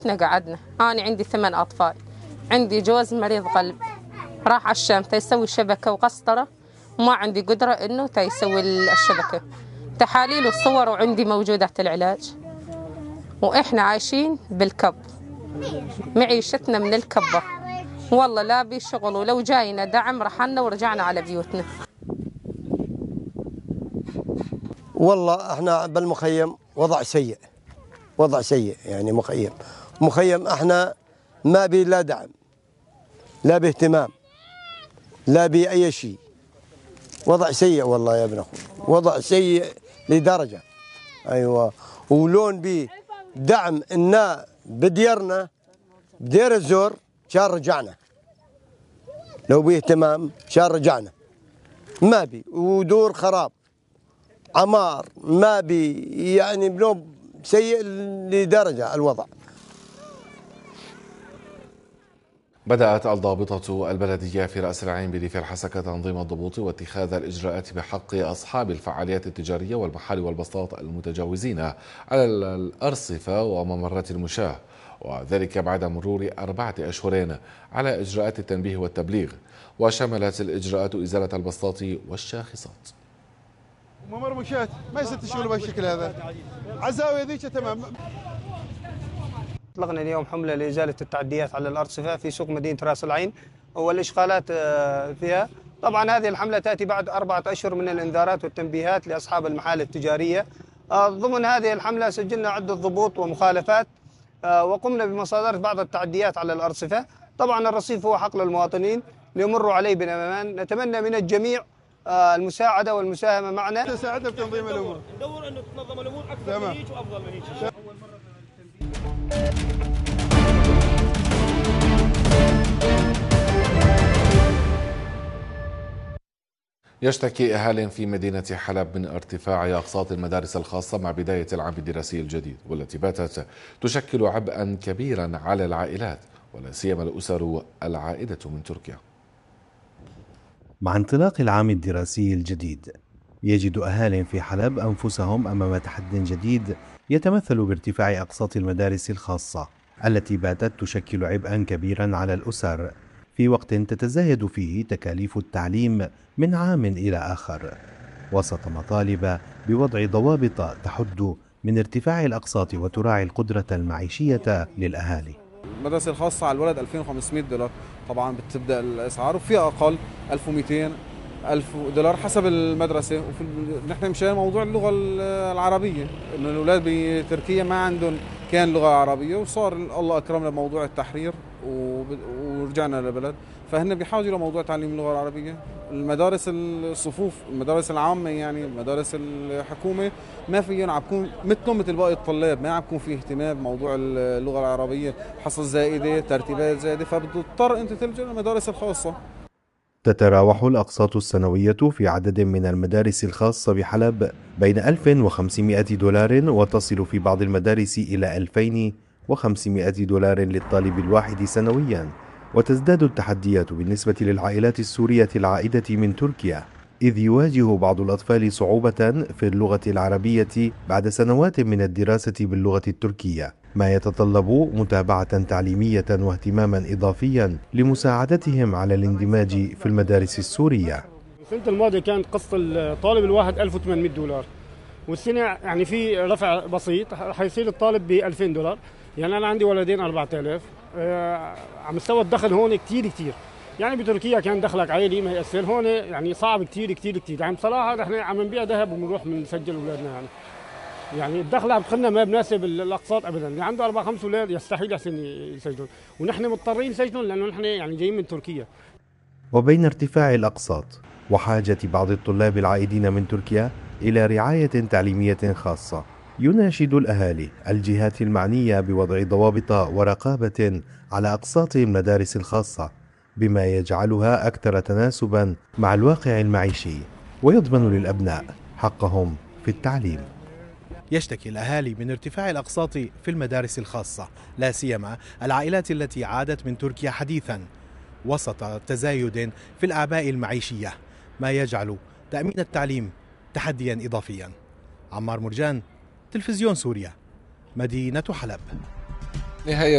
قعدنا. أنا عندي 8 أطفال، عندي جوز مريض قلب راح على الشام تيسوي شبكة وقسطرة، وما عندي قدرة إنه تيسوي الشبكة. تحاليل والصور وعندي موجودات العلاج، وإحنا عايشين بالكب، معيشتنا من الكبة والله. لا بشغل، ولو جاينا دعم رحلنا ورجعنا على بيوتنا. والله احنا بالمخيم وضع سيء، وضع سيء يعني. مخيم احنا ما بي لا دعم، لا باهتمام، لا بأي شيء. وضع سيء والله يا ابن اخوي، وضع سيء لدرجة. ايوه، ولون بي دعم إنا بديرنا بدير الزور كان رجعنا، لو بيه اهتمام كان رجعنا. ما بي، ودور خراب عمار ما بي، يعني بنوب سيء لدرجة الوضع. بدأت الضابطة البلدية في رأس العين بريف الحسكة تنظيم الضبوط واتخاذ الإجراءات بحق أصحاب الفعاليات التجارية والمحال والبساط المتجاوزين على الأرصفة وممرات المشاة، وذلك بعد مرور 4 أشهر على إجراءات التنبيه والتبليغ. وشملت الإجراءات إزالة البساط والشاخصات. ممر مشاة ما يصير تشغل بهالشكل هذا، عزاوي ذيك تمام. أطلقنا اليوم حملة لإزالة التعديات على الأرصفة في سوق مدينة رأس العين والإشغالات فيها. طبعا هذه الحملة تأتي بعد 4 أشهر من الإنذارات والتنبيهات لأصحاب المحال التجارية. ضمن هذه الحملة سجلنا عدة ضبوط ومخالفات، وقمنا بمصادرة بعض التعديات على الأرصفة. طبعا الرصيف هو حق للمواطنين ليمروا عليه بأمان. نتمنى من الجميع المساعدة والمساهمة معنا. تساعدنا في تنظيم الأمور، ندور أنه تنظم الأمور أكثر من هيك وأفضل من هيك. يشتكي أهال في مدينة حلب من ارتفاع أقساط المدارس الخاصة مع بداية العام الدراسي الجديد، والتي باتت تشكل عبئا كبيرا على العائلات ولا سيما الأسر العائدة من تركيا. مع انطلاق العام الدراسي الجديد يجد أهال في حلب أنفسهم أمام تحدي جديد يتمثل بارتفاع أقساط المدارس الخاصة التي باتت تشكل عبئا كبيرا على الأسر في وقت تتزايد فيه تكاليف التعليم من عام إلى آخر، وسط مطالب بوضع ضوابط تحد من ارتفاع الأقساط وتراعي القدرة المعيشية للأهالي. المدرسة الخاصة على الولد $2500 طبعا بتبدأ الأسعار، وفيها أقل 1200 $1000 حسب المدرسة. نحن مشان موضوع اللغة العربية، إنه الأولاد بتركيا ما عندهم كان لغة عربية، وصار الله أكرمنا بموضوع التحرير ورجعنا للبلد، فهن بحاجة لموضوع تعليم اللغة العربية. المدارس الصفوف، المدارس العامة يعني مدارس الحكومة ما فيهم عبكون مثلهم مثل باقي الطلاب، ما عبكون فيه اهتمام بموضوع اللغة العربية، حصص زائدة، ترتيبات زائدة، فبتضطر أنت تلجأ للمدارس الخاصة. تتراوح الأقساط السنوية في عدد من المدارس الخاصة بحلب بين $1500 وتصل في بعض المدارس إلى $2500 للطالب الواحد سنويا. وتزداد التحديات بالنسبة للعائلات السورية العائدة من تركيا، إذ يواجه بعض الأطفال صعوبة في اللغة العربية بعد سنوات من الدراسة باللغة التركية، ما يتطلب متابعة تعليمية واهتماما إضافيا لمساعدتهم على الاندماج في المدارس السورية. السنة الماضية كانت قسط الطالب الواحد $1800، والسنة يعني في رفع بسيط، حيصير الطالب $2000. يعني أنا عندي ولدين 4000. على مستوى الدخل هون كتير، يعني بتركيا كان دخلك عائلي ما يأثر، هون يعني صعب كتير. يعني بصراحة نحن عم نبيع ذهب وبنروح بنسجل أولادنا، يعني الدخل عم تخلنا ما بناسب الأقساط أبدا. اللي عنده 4-5 أولاد يستحيل يحسن يسجلون، ونحن مضطرين نسجلون لأنه نحن يعني جايين من تركيا. وبين ارتفاع الأقساط وحاجة بعض الطلاب العائدين من تركيا إلى رعاية تعليمية خاصة، يناشد الأهالي الجهات المعنية بوضع ضوابط ورقابة على أقساط المدارس الخاصة، بما يجعلها أكثر تناسبا مع الواقع المعيشي ويضمن للأبناء حقهم في التعليم. يشتكي الأهالي من ارتفاع الأقساط في المدارس الخاصة، لا سيما العائلات التي عادت من تركيا حديثا، وسط تزايد في الأعباء المعيشية، ما يجعل تأمين التعليم تحديا إضافيا. عمار مرجان، تلفزيون سوريا، مدينة حلب. نهاية